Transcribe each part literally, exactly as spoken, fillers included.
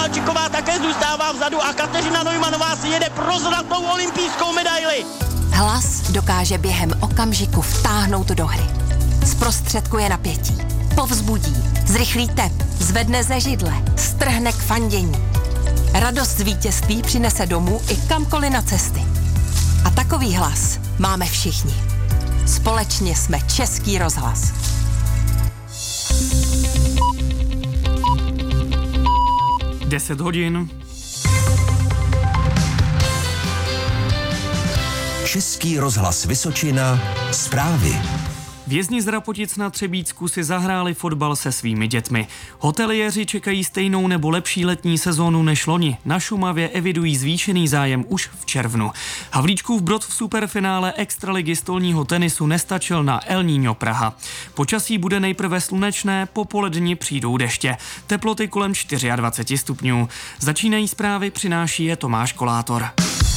Kovalčiková také zůstává vzadu a Kateřina Neumannová si jede pro zlatou olympijskou medaili. Hlas dokáže během okamžiku vtáhnout do hry. Zprostředkuje napětí, povzbudí, zrychlí tep, zvedne ze židle, strhne k fandění. Radost z vítězství přinese domů i kamkoliv na cesty. A takový hlas máme všichni. Společně jsme Český rozhlas. deset hodin. Český rozhlas Vysočina, zprávy. Vězni z Rapotic na Třebíčsku si zahráli fotbal se svými dětmi. Hoteliéři čekají stejnou nebo lepší letní sezónu než loni. Na Šumavě evidují zvýšený zájem už v červnu. Havlíčkův Brod v superfinále extraligy stolního tenisu nestačil na El Niño Praha. Počasí bude nejprve slunečné, po poledni přijdou deště. Teploty kolem dvacet čtyři stupňů. Začínají zprávy, přináší je Tomáš Kolátor.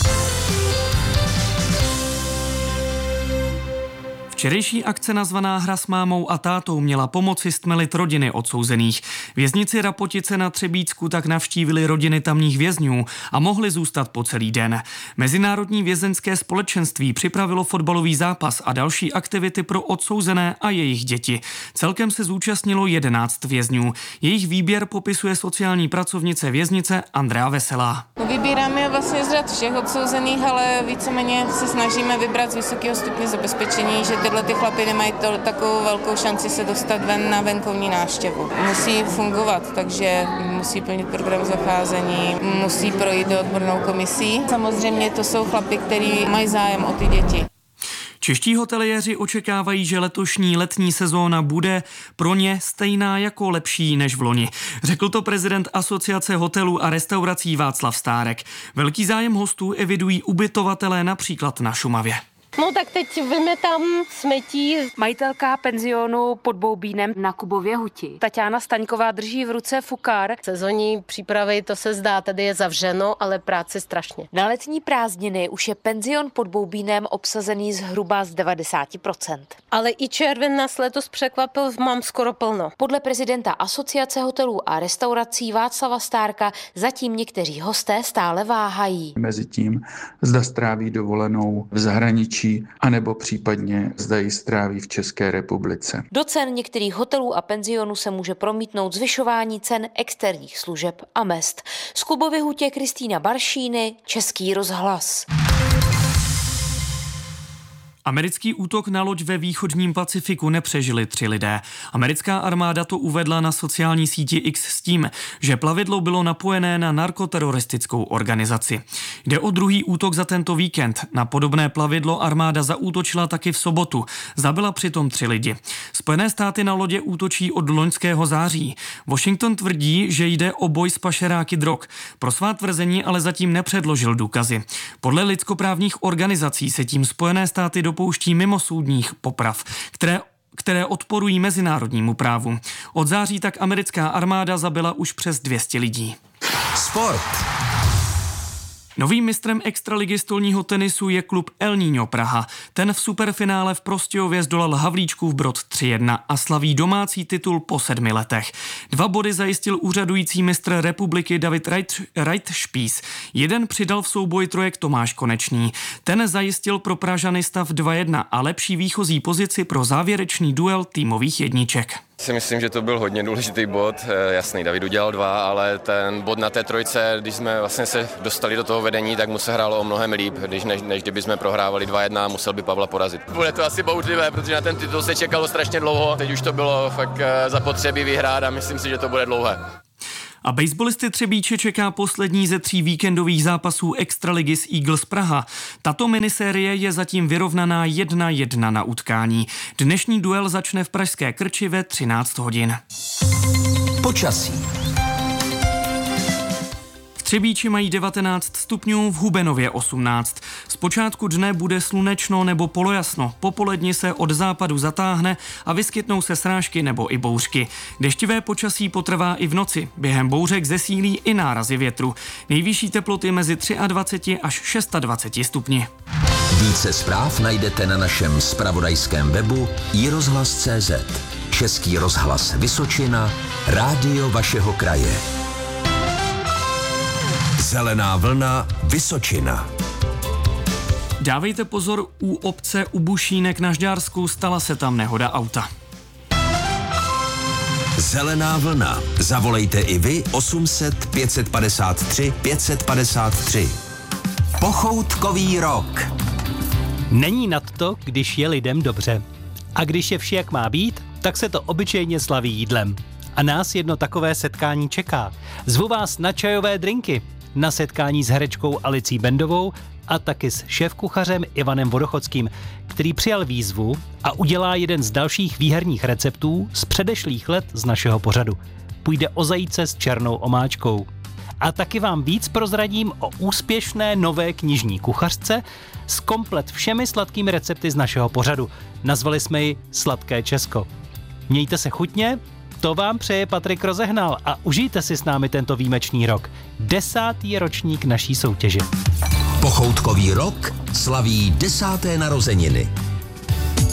Včerejší akce nazvaná Hra s mámou a tátou měla pomoci stmelit rodiny odsouzených. Věznici Rapotice na Třebíčsku tak navštívili rodiny tamních vězňů a mohli zůstat po celý den. Mezinárodní vězeňské společenství připravilo fotbalový zápas a další aktivity pro odsouzené a jejich děti. Celkem se zúčastnilo jedenáct vězňů. Jejich výběr popisuje sociální pracovnice věznice Andrea Veselá. Vybíráme vlastně z řad všech odsouzených, ale víceméně se snažíme vybrat z vysokého stupně zabezpečení, že tyhle ty chlapy nemají to, takovou velkou šanci se dostat ven na venkovní návštěvu. Musí fungovat, takže musí plnit program zacházení, musí projít do odbornou komisí. Samozřejmě to jsou chlapy, kteří mají zájem o ty děti. Čeští hoteliéři očekávají, že letošní letní sezóna bude pro ně stejná jako lepší než v loni. Řekl to prezident Asociace hotelů a restaurací Václav Stárek. Velký zájem hostů evidují ubytovatelé například na Šumavě. No tak teď vymetám smetí. Majitelka penzionu pod Boubínem na Kubově huti. Taťána Staňková drží v ruce fukár. Sezonní přípravy, to se zdá, tady je zavřeno, ale práce strašně. Na letní prázdniny už je penzion pod Boubínem obsazený zhruba z devadesát procent. Ale i červen nás letos překvapil, mám skoro plno. Podle prezidenta Asociace hotelů a restaurací Václava Stárka zatím někteří hosté stále váhají. Mezitím zda stráví dovolenou v zahraničí, anebo případně zda ji stráví v České republice. Do cen některých hotelů a penzionů se může promítnout zvyšování cen externích služeb a mezd. Z Kubovy hutě Kristýna Baršíny, Český rozhlas. Americký útok na loď ve východním Pacifiku nepřežili tři lidé. Americká armáda to uvedla na sociální síti X s tím, že plavidlo bylo napojené na narkoteroristickou organizaci. Jde o druhý útok za tento víkend. Na podobné plavidlo armáda zaútočila taky v sobotu. Zabila přitom tři lidi. Spojené státy na lodě útočí od loňského září. Washington tvrdí, že jde o boj s pašeráky drog. Pro svá tvrzení ale zatím nepředložil důkazy. Podle lidskoprávních organizací se tím Spojené státy dopouští mimosoudních poprav, které které odporují mezinárodnímu právu. Od září tak americká armáda zabila už přes dvě stě lidí. Sport. Novým mistrem extraligy stolního tenisu je klub El Niño Praha. Ten v superfinále v Prostějově zdolal Havlíčkův Brod tři jedna a slaví domácí titul po sedmi letech. Dva body zajistil úřadující mistr republiky David Reitšpíš. Jeden přidal v souboji trojek Tomáš Konečný. Ten zajistil pro Pražany stav dva jedna a lepší výchozí pozici pro závěrečný duel týmových jedniček. Si myslím, že to byl hodně důležitý bod. Jasný, David udělal dva, ale ten bod na té trojce, když jsme vlastně se dostali do toho vedení, tak mu se hrálo o mnohem líp, když než, než kdyby jsme prohrávali dva jedna a musel by Pavla porazit. Bude to asi bouřlivé, protože na ten titul se čekalo strašně dlouho. Teď už to bylo fakt zapotřebí vyhrát a myslím si, že to bude dlouhé. A baseballisty Třebíče čeká poslední ze tří víkendových zápasů extraligy s Eagles Praha. Tato minisérie je zatím vyrovnaná jedna jedna na utkání. Dnešní duel začne v pražské Krči ve třináct hodin. Počasí. V Třebíči mají devatenáct stupňů, v Hubenově osmnáct. Z počátku dne bude slunečno nebo polojasno. Popoledni se od západu zatáhne a vyskytnou se srážky nebo i bouřky. Deštivé počasí potrvá i v noci. Během bouřek zesílí i nárazy větru. Nejvyšší teploty mezi dvacet tři až dvacet šest stupni. Více zpráv najdete na našem zpravodajském webu i rozhlas tečka cé zet. Český rozhlas Vysočina, rádio vašeho kraje. Zelená vlna Vysočina. Dávejte pozor, u obce u Bušínek na Žďársku stala se tam nehoda auta. Zelená vlna. Zavolejte i vy osm set pět padesát tři pět padesát tři. Pochoutkový rok. Není nad to, když je lidem dobře. A když je vše jak má být, tak se to obyčejně slaví jídlem. A nás jedno takové setkání čeká. Zvu vás na čajové drinky, na setkání s herečkou Alicí Bendovou a taky s šéfkuchařem Ivanem Vodochodským, který přijal výzvu a udělá jeden z dalších výherních receptů z předešlých let z našeho pořadu. Půjde o zajíce s černou omáčkou. A taky vám víc prozradím o úspěšné nové knižní kuchařce s komplet všemi sladkými recepty z našeho pořadu. Nazvali jsme ji Sladké Česko. Mějte se chutně, to vám přeje Patrik Rozehnal a užijte si s námi tento výjimečný rok. Desátý ročník naší soutěže. Pochoutkový rok slaví desáté narozeniny.